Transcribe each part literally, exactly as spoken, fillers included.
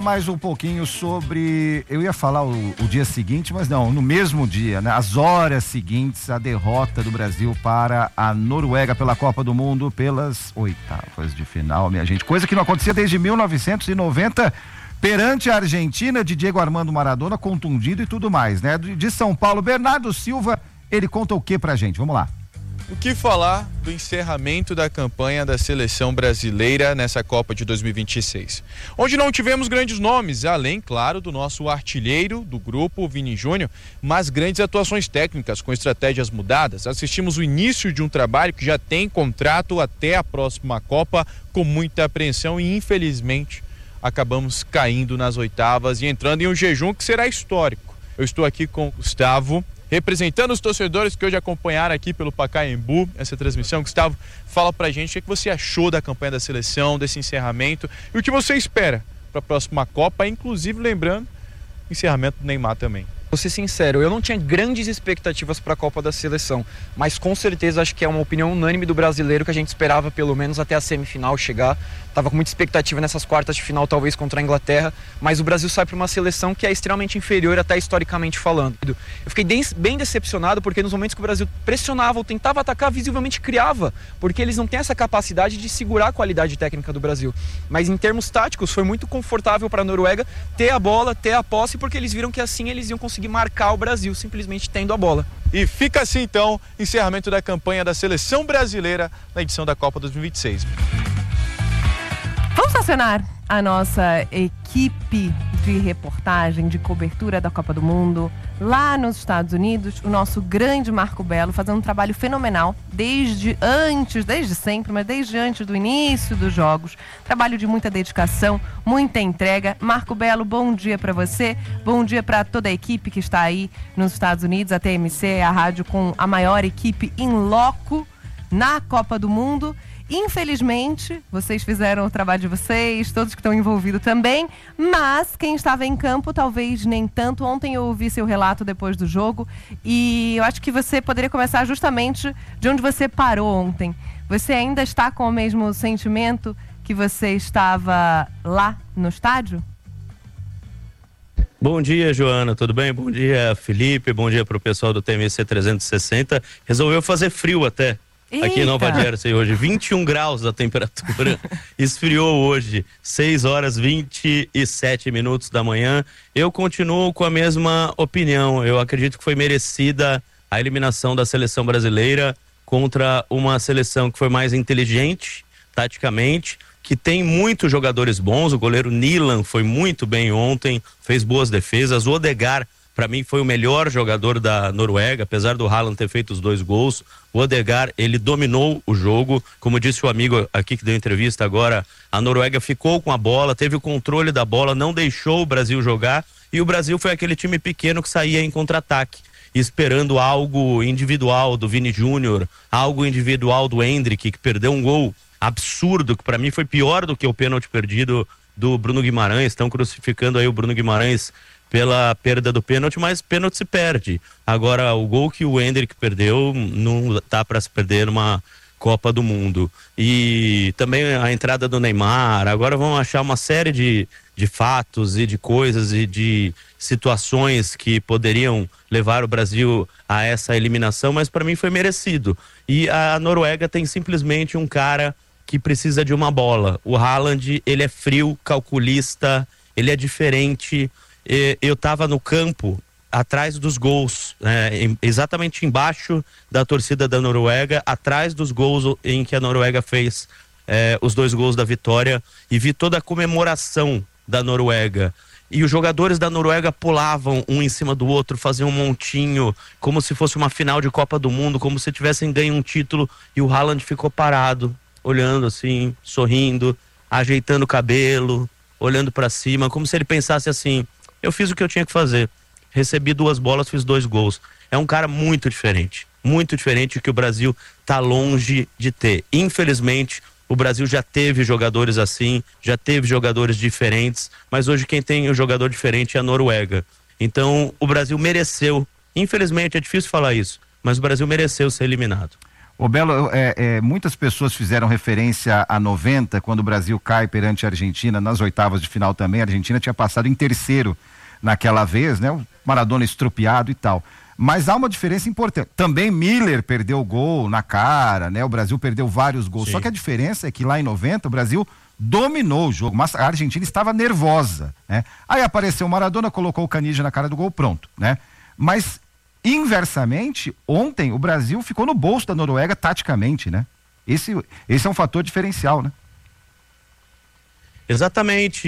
Mais um pouquinho sobre, eu ia falar o, o dia seguinte, mas não, no mesmo dia, né? As horas seguintes, a derrota do Brasil para a Noruega pela Copa do Mundo pelas oitavas de final, minha gente. Coisa que não acontecia desde mil novecentos e noventa, perante a Argentina de Diego Armando Maradona, contundido e tudo mais, né? De São Paulo, Bernardo Silva, ele conta o que pra gente? Vamos lá. O que falar do encerramento da campanha da seleção brasileira nessa Copa de dois mil e vinte e seis, onde não tivemos grandes nomes, além, claro, do nosso artilheiro do grupo, Vini Júnior, mas grandes atuações técnicas com estratégias mudadas. Assistimos o início de um trabalho que já tem contrato até a próxima Copa, com muita apreensão, e infelizmente acabamos caindo nas oitavas e entrando em um jejum que será histórico. Eu estou aqui com o Gustavo, representando os torcedores que hoje acompanharam aqui pelo Pacaembu essa transmissão. Gustavo, fala pra gente o que você achou da campanha da seleção, desse encerramento, e o que você espera para a próxima Copa, inclusive lembrando encerramento do Neymar também. Vou ser sincero, eu não tinha grandes expectativas para a Copa da Seleção, mas com certeza acho que é uma opinião unânime do brasileiro que a gente esperava pelo menos até a semifinal chegar. Tava com muita expectativa nessas quartas de final, talvez contra a Inglaterra, mas o Brasil sai para uma seleção que é extremamente inferior, até historicamente falando. Eu fiquei bem decepcionado porque nos momentos que o Brasil pressionava ou tentava atacar, visivelmente criava, porque eles não têm essa capacidade de segurar a qualidade técnica do Brasil. Mas em termos táticos foi muito confortável para a Noruega ter a bola, ter a posse, porque eles viram que assim eles iam conseguir marcar o Brasil, simplesmente tendo a bola. E fica assim então, encerramento da campanha da seleção brasileira na edição da Copa dois mil e vinte e seis. Vamos acionar a nossa equipe de reportagem, de cobertura da Copa do Mundo lá nos Estados Unidos, o nosso grande Marco Belo, fazendo um trabalho fenomenal desde antes, desde sempre, mas desde antes do início dos jogos. Trabalho de muita dedicação, muita entrega. Marco Belo, bom dia para você, bom dia para toda a equipe que está aí nos Estados Unidos. A T M C é a rádio com a maior equipe in loco na Copa do Mundo. Infelizmente, vocês fizeram o trabalho de vocês, todos que estão envolvidos também, mas quem estava em campo talvez nem tanto. Ontem eu ouvi seu relato depois do jogo e eu acho que você poderia começar justamente de onde você parou ontem. Você ainda está com o mesmo sentimento que você estava lá no estádio? Bom dia, Joana, tudo bem? Bom dia, Felipe, bom dia para o pessoal do T M C trezentos e sessenta. Resolveu fazer frio até. Eita. Aqui em Nova Jersey hoje, vinte e um graus a temperatura, esfriou hoje, seis horas e vinte e sete minutos da manhã. Eu continuo com a mesma opinião, eu acredito que foi merecida a eliminação da seleção brasileira contra uma seleção que foi mais inteligente, taticamente, que tem muitos jogadores bons. O goleiro Nilan foi muito bem ontem, fez boas defesas. O Odegaard, para mim, foi o melhor jogador da Noruega, apesar do Haaland ter feito os dois gols. O Odegaard, ele dominou o jogo, como disse o amigo aqui que deu entrevista agora, a Noruega ficou com a bola, teve o controle da bola, não deixou o Brasil jogar, e o Brasil foi aquele time pequeno que saía em contra-ataque, esperando algo individual do Vini Júnior, algo individual do Endrick, que perdeu um gol absurdo, que para mim foi pior do que o pênalti perdido do Bruno Guimarães. Estão crucificando aí o Bruno Guimarães pela perda do pênalti, mas pênalti se perde. Agora, o gol que o Endrick perdeu não tá para se perder numa Copa do Mundo. E também a entrada do Neymar. Agora vão achar uma série de, de fatos e de coisas e de situações que poderiam levar o Brasil a essa eliminação, mas para mim foi merecido. E a Noruega tem simplesmente um cara que precisa de uma bola. O Haaland, ele é frio, calculista, ele é diferente. Eu estava no campo atrás dos gols, né, exatamente embaixo da torcida da Noruega, atrás dos gols em que a Noruega fez é, os dois gols da vitória, e vi toda a comemoração da Noruega. E os jogadores da Noruega pulavam um em cima do outro, faziam um montinho, como se fosse uma final de Copa do Mundo, como se tivessem ganho um título, e o Haaland ficou parado, olhando assim, sorrindo, ajeitando o cabelo, olhando para cima, como se ele pensasse assim: eu fiz o que eu tinha que fazer, recebi duas bolas, fiz dois gols. É um cara muito diferente, muito diferente, que o Brasil tá longe de ter. Infelizmente, o Brasil já teve jogadores assim, já teve jogadores diferentes, mas hoje quem tem um jogador diferente é a Noruega. Então, o Brasil mereceu, infelizmente é difícil falar isso, mas o Brasil mereceu ser eliminado. Ô Belo, é, é, muitas pessoas fizeram referência a noventa, quando o Brasil cai perante a Argentina, nas oitavas de final também. A Argentina tinha passado em terceiro naquela vez, né? O Maradona estropiado e tal. Mas há uma diferença importante. Também Miller perdeu o gol na cara, né? O Brasil perdeu vários gols. Sim. Só que a diferença é que lá em noventa o Brasil dominou o jogo, mas a Argentina estava nervosa, né? Aí apareceu o Maradona, colocou o Canija na cara do gol, pronto, né? Mas inversamente, ontem o Brasil ficou no bolso da Noruega taticamente, né? Esse, esse é um fator diferencial, né? Exatamente,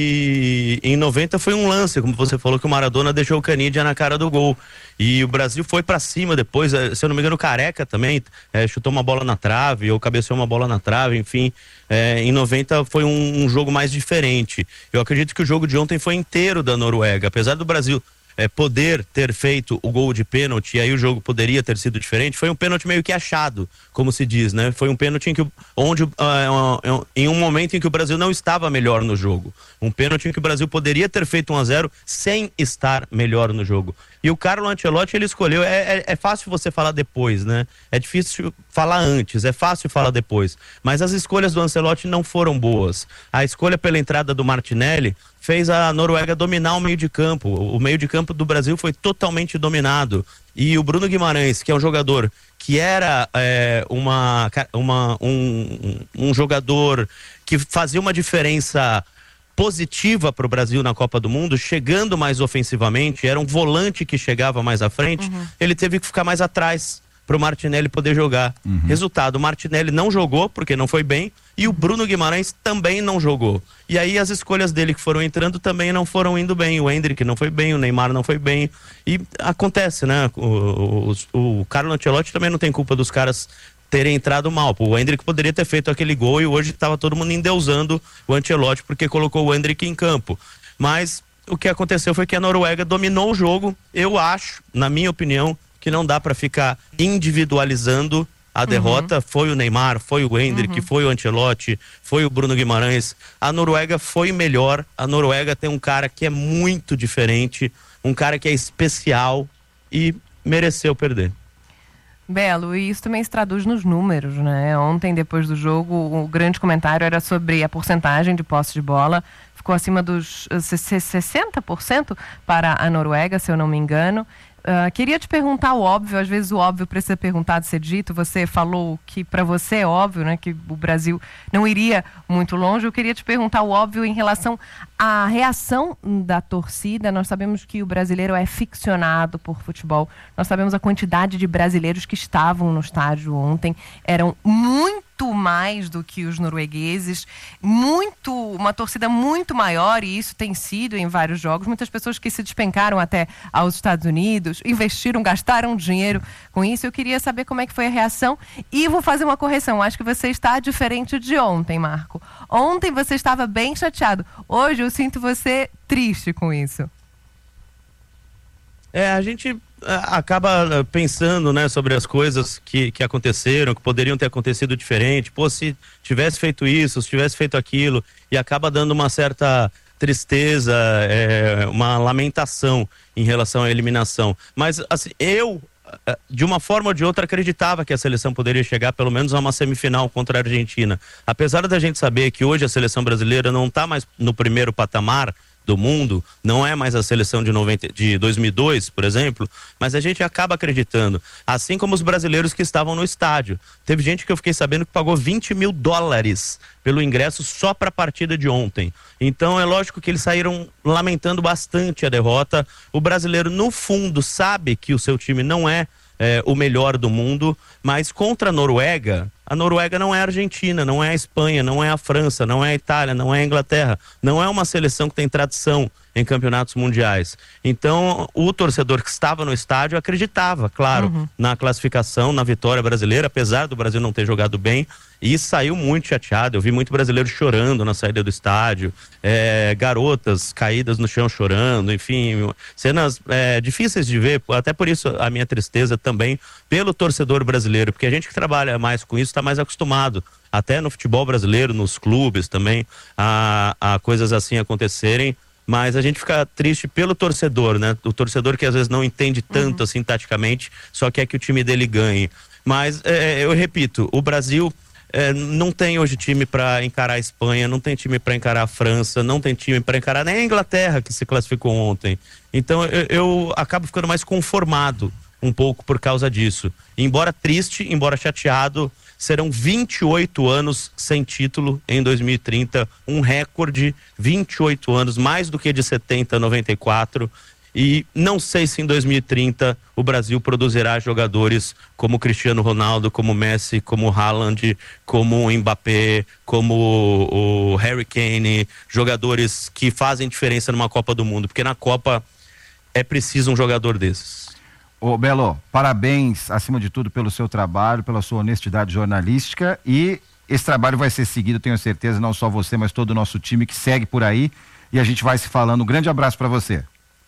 e em noventa foi um lance, como você falou, que o Maradona deixou o Canidia na cara do gol, e o Brasil foi pra cima depois, se eu não me engano o Careca também é, chutou uma bola na trave, ou cabeceou uma bola na trave, enfim, é, em noventa foi um, um jogo mais diferente. Eu acredito que o jogo de ontem foi inteiro da Noruega, apesar do Brasil É, poder ter feito o gol de pênalti, e aí o jogo poderia ter sido diferente, foi um pênalti meio que achado, como se diz, né? Foi um pênalti em que, onde, uh, uh, uh, em um momento em que o Brasil não estava melhor no jogo. Um pênalti em que o Brasil poderia ter feito um a zero sem estar melhor no jogo. E o Carlo Ancelotti, ele escolheu, é, é, é fácil você falar depois, né? É difícil falar antes, é fácil falar depois. Mas as escolhas do Ancelotti não foram boas. A escolha pela entrada do Martinelli fez a Noruega dominar o meio de campo. O meio de campo do Brasil foi totalmente dominado. E o Bruno Guimarães, que é um jogador que era é, uma, uma, um, um jogador que fazia uma diferença positiva para o Brasil na Copa do Mundo, chegando mais ofensivamente, era um volante que chegava mais à frente, uhum. ele teve que ficar mais atrás para o Martinelli poder jogar. Uhum. Resultado, o Martinelli não jogou, porque não foi bem, e o Bruno Guimarães também não jogou. E aí as escolhas dele que foram entrando também não foram indo bem. O Endrick não foi bem, o Neymar não foi bem. E acontece, né? O, o, o Carlo Ancelotti também não tem culpa dos caras terem entrado mal. O Endrick poderia ter feito aquele gol e hoje estava todo mundo endeusando o Ancelotti porque colocou o Endrick em campo. Mas o que aconteceu foi que a Noruega dominou o jogo. Eu acho, na minha opinião, que não dá para ficar individualizando a derrota. Uhum. Foi o Neymar, foi o Endrick, uhum. foi o Ancelotti, foi o Bruno Guimarães. A Noruega foi melhor. A Noruega tem um cara que é muito diferente, um cara que é especial e mereceu perder. Belo, e isso também se traduz nos números, né? Ontem, depois do jogo, o grande comentário era sobre a porcentagem de posse de bola. Ficou acima dos sessenta por cento para a Noruega, se eu não me engano. Uh, queria te perguntar o óbvio, às vezes o óbvio precisa ser perguntado, ser dito. Você falou que para você é óbvio, né, que o Brasil não iria muito longe. Eu queria te perguntar o óbvio em relação à reação da torcida. Nós sabemos que o brasileiro é ficcionado por futebol. Nós sabemos a quantidade de brasileiros que estavam no estádio ontem. Eram muito mais do que os noruegueses, muito, uma torcida muito maior, e isso tem sido em vários jogos. Muitas pessoas que se despencaram até aos Estados Unidos, investiram, gastaram dinheiro com isso. Eu queria saber como é que foi a reação, e vou fazer uma correção. Acho que você está diferente de ontem, Marco. Ontem você estava bem chateado. Hoje eu sinto você triste com isso. É, a gente acaba pensando, né, sobre as coisas que, que aconteceram, que poderiam ter acontecido diferente. Pô, se tivesse feito isso, se tivesse feito aquilo, e acaba dando uma certa tristeza, é, uma lamentação em relação à eliminação. Mas assim, eu, de uma forma ou de outra, acreditava que a seleção poderia chegar pelo menos a uma semifinal contra a Argentina. Apesar da gente saber que hoje a seleção brasileira não está mais no primeiro patamar do mundo, não é mais a seleção de, noventa, de dois mil e dois, por exemplo, mas a gente acaba acreditando, assim como os brasileiros que estavam no estádio. Teve gente que eu fiquei sabendo que pagou vinte mil dólares pelo ingresso só para a partida de ontem. Então é lógico que eles saíram lamentando bastante a derrota. O brasileiro, no fundo, sabe que o seu time não é É, o melhor do mundo, mas contra a Noruega, a Noruega não é a Argentina, não é a Espanha, não é a França, não é a Itália, não é a Inglaterra, não é uma seleção que tem tradição em campeonatos mundiais. Então o torcedor que estava no estádio acreditava, claro, uhum. na classificação, na vitória brasileira, apesar do Brasil não ter jogado bem, e saiu muito chateado. Eu vi muito brasileiro chorando na saída do estádio, é, garotas caídas no chão chorando, enfim, cenas é, difíceis de ver. Até por isso a minha tristeza também pelo torcedor brasileiro, porque a gente que trabalha mais com isso está mais acostumado, até no futebol brasileiro, nos clubes também, a, a coisas assim acontecerem. Mas a gente fica triste pelo torcedor, né? O torcedor que às vezes não entende tanto uhum. assim taticamente, só quer que o time dele ganhe. Mas é, eu repito, o Brasil é, não tem hoje time para encarar a Espanha, não tem time para encarar a França, não tem time para encarar nem a Inglaterra, que se classificou ontem. Então eu, eu acabo ficando mais conformado um pouco por causa disso. Embora triste, embora chateado, serão vinte e oito anos sem título em dois mil e trinta, um recorde, vinte e oito anos, mais do que de setenta a noventa e quatro. E não sei se em dois mil e trinta o Brasil produzirá jogadores como Cristiano Ronaldo, como Messi, como Haaland, como o Mbappé, como o Harry Kane, jogadores que fazem diferença numa Copa do Mundo, porque na Copa é preciso um jogador desses. Ô Belo, parabéns acima de tudo pelo seu trabalho, pela sua honestidade jornalística, e esse trabalho vai ser seguido, tenho certeza, não só você, mas todo o nosso time que segue por aí, e a gente vai se falando. Um grande abraço para você.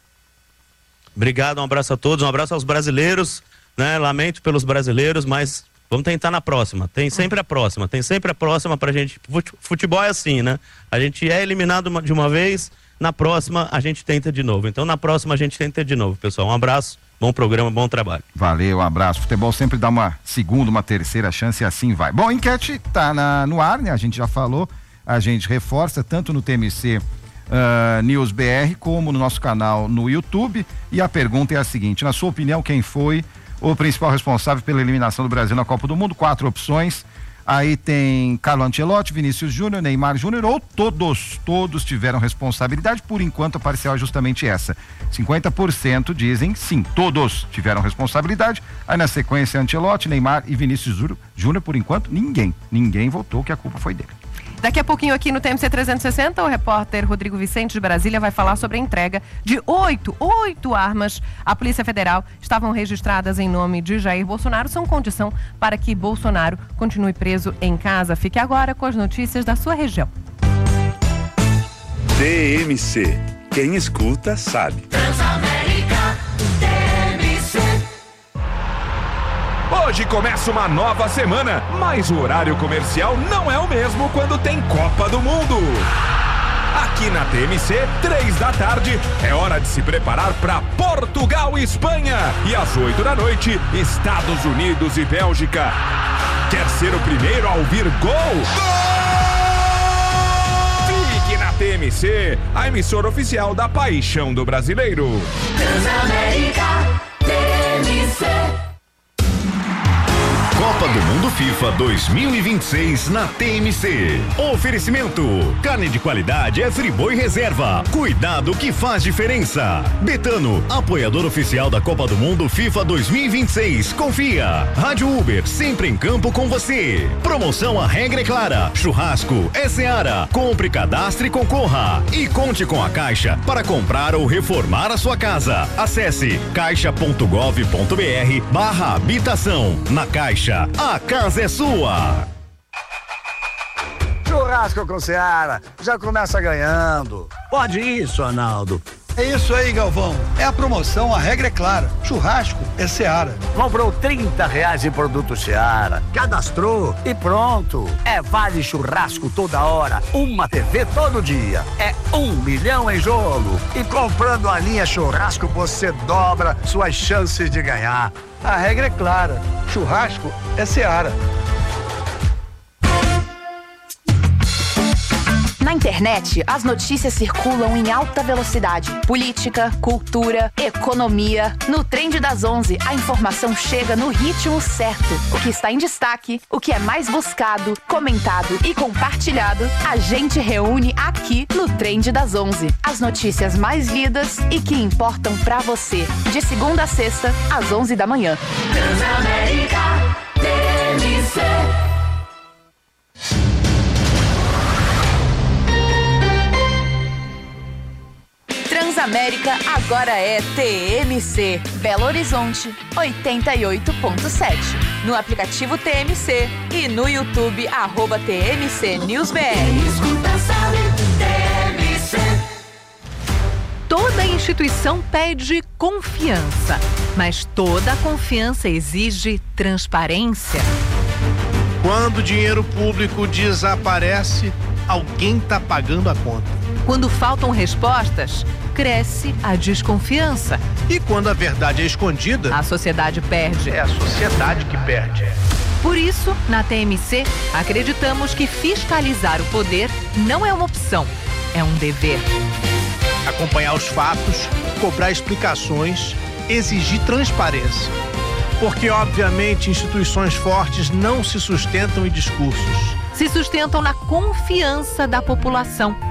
Obrigado, um abraço a todos, um abraço aos brasileiros, né? Lamento pelos brasileiros, mas vamos tentar na próxima. Tem sempre a próxima, tem sempre a próxima pra gente. Futebol é assim, né? A gente é eliminado de uma vez, na próxima a gente tenta de novo. Então na próxima a gente tenta de novo, pessoal. Um abraço. Bom programa, bom trabalho. Valeu, um abraço. Futebol sempre dá uma segunda, uma terceira chance e assim vai. Bom, a enquete tá na, no ar, né? A gente já falou, a gente reforça tanto no T M C uh, News B R como no nosso canal no YouTube. E a pergunta é a seguinte: na sua opinião, quem foi o principal responsável pela eliminação do Brasil na Copa do Mundo? Quatro opções. Aí tem Carlo Ancelotti, Vinícius Júnior, Neymar Júnior, ou todos, todos tiveram responsabilidade. Por enquanto a parcial é justamente essa. cinquenta por cento dizem sim, todos tiveram responsabilidade. Aí na sequência Ancelotti, Neymar e Vinícius Júnior, por enquanto ninguém, ninguém votou que a culpa foi dele. Daqui a pouquinho aqui no T M C trezentos e sessenta, o repórter Rodrigo Vicente de Brasília vai falar sobre a entrega de oito, oito armas à Polícia Federal. Estavam registradas em nome de Jair Bolsonaro, são condição para que Bolsonaro continue preso em casa. Fique agora com as notícias da sua região. T M C, quem escuta sabe. Transamérica, T M C. Hoje começa uma nova semana, mas o horário comercial não é o mesmo quando tem Copa do Mundo. Aqui na T M C, três da tarde, é hora de se preparar para Portugal e Espanha. E às oito da noite, Estados Unidos e Bélgica. Quer ser o primeiro a ouvir gol? Gol! Fique na T M C, a emissora oficial da paixão do brasileiro. Transamérica, T M C. Copa do Mundo FIFA dois mil e vinte e seis na T M C. Oferecimento: carne de qualidade é Friboi Reserva. Cuidado que faz diferença. Betano, apoiador oficial da Copa do Mundo FIFA dois mil e vinte e seis. Confia. Rádio Uber, sempre em campo com você. Promoção A Regra é Clara. Churrasco é Seara. Compre, cadastre e concorra. E conte com a Caixa para comprar ou reformar a sua casa. Acesse caixa ponto gov ponto br barra habitação. Na Caixa, a casa é sua. Churrasco com Seara, já começa ganhando. Pode isso, Arnaldo. É isso aí, Galvão. É a promoção, a regra é clara. Churrasco é Seara. Comprou trinta reais em produto Seara, cadastrou e pronto. É vale churrasco toda hora, uma T V todo dia. É um milhão em jogo. E comprando a linha churrasco, você dobra suas chances de ganhar. A regra é clara. Churrasco é Seara. Na internet, as notícias circulam em alta velocidade. Política, cultura, economia. No Trend das onze, a informação chega no ritmo certo. O que está em destaque, o que é mais buscado, comentado e compartilhado, a gente reúne aqui no Trend das onze. As notícias mais lidas e que importam pra você. De segunda a sexta, às onze da manhã. Transamérica, T M C. Transamérica agora é T M C, Belo Horizonte, oitenta e oito ponto sete. No aplicativo T M C e no YouTube, arroba T M C News B R. Escuta, sabe, T M C. Toda instituição pede confiança, mas toda confiança exige transparência. Quando o dinheiro público desaparece, alguém está pagando a conta. Quando faltam respostas, cresce a desconfiança. E quando a verdade é escondida, a sociedade perde. É a sociedade que perde. Por isso, na T M C, acreditamos que fiscalizar o poder não é uma opção, é um dever. Acompanhar os fatos, cobrar explicações, exigir transparência. Porque, obviamente, instituições fortes não se sustentam em discursos. Se sustentam na confiança da população.